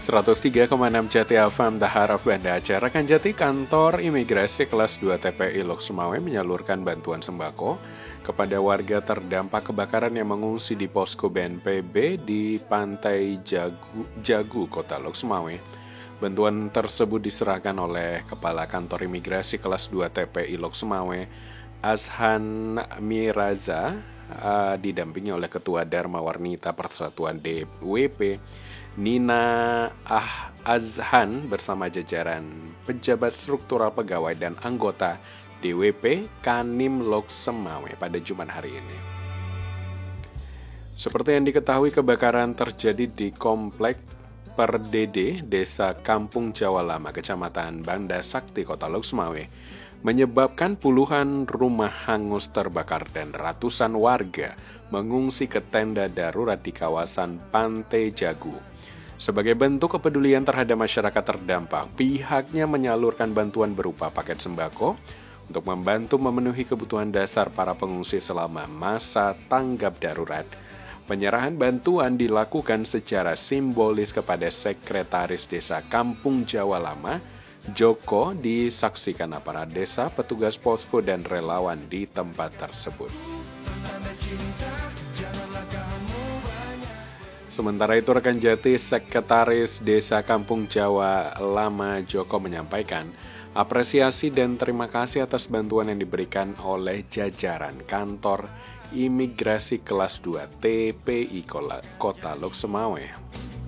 103,6 Jati FM Harap Banda Aceh. Rekan Jati, kantor imigrasi kelas 2 TPI Lok Sumawe menyalurkan bantuan sembako kepada warga terdampak kebakaran yang mengungsi di posko BNPB di Pantai Jagu, Kota Lok Sumawe. Bantuan tersebut diserahkan oleh Kepala Kantor Imigrasi kelas 2 TPI Lok Sumawe, Azhan Miraza, didampingi oleh Ketua Dharma Warnita Persatuan DWP, Nina Azhan bersama jajaran pejabat struktural pegawai dan anggota DWP Kanim Lok Sumawe pada Jumat hari ini. Seperti yang diketahui, kebakaran terjadi di Komplek Perdede, Desa Kampung Jawa Lama, Kecamatan Banda Sakti, Kota Lok Sumawe, menyebabkan puluhan rumah hangus terbakar dan ratusan warga mengungsi ke tenda darurat di kawasan Pantai Jagu. Sebagai bentuk kepedulian terhadap masyarakat terdampak, pihaknya menyalurkan bantuan berupa paket sembako untuk membantu memenuhi kebutuhan dasar para pengungsi selama masa tanggap darurat. Penyerahan bantuan dilakukan secara simbolis kepada Sekretaris Desa Kampung Jawa Lama, Joko, disaksikan aparat desa, petugas posko, dan relawan di tempat tersebut. Sementara itu, rekan Jati, Sekretaris Desa Kampung Jawa Lama Joko menyampaikan apresiasi dan terima kasih atas bantuan yang diberikan oleh jajaran kantor imigrasi kelas 2 TPI Kota Lok Sumawe.